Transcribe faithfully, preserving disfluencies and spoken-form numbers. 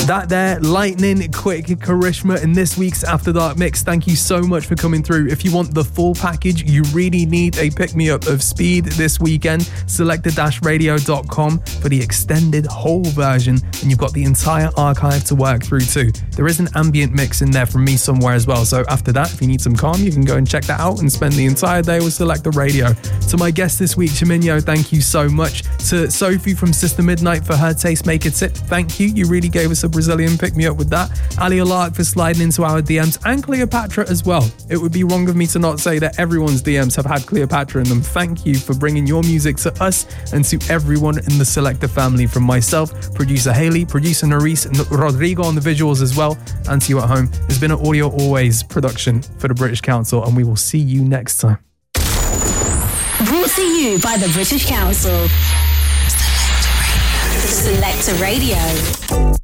That there, lightning quick Karishma in this week's After Dark mix. Thank you so much for coming through. If you want the full package, you really need a pick-me-up of speed this weekend. selector dash radio dot com for the extended whole version, and you've got the entire archive to work through too. There is an ambient mix in there from me somewhere as well, so after that, if you need some calm, you can go and check that out and spend the entire day with Selector Radio. To my guest this week, Chiminho, thank you so much. To Sophie from Sister Midnight for her Tastemaker tip, thank you. You really gave us a Brazilian pick-me-up with that. Ali Alark for sliding into our D Ms, and Cleopatra as well. It would be wrong of me to not say that everyone's D Ms have had Cleopatra in them. Thank you for bringing your music to us and to everyone in the Selector family, from myself, producer Haley, producer Nerys, and Rodrigo on the visuals as well, and to you at home. It's been an Audio Always production for the British Council, and we will see you next time. Brought to you by the British Council. Selector Radio. Selector Radio.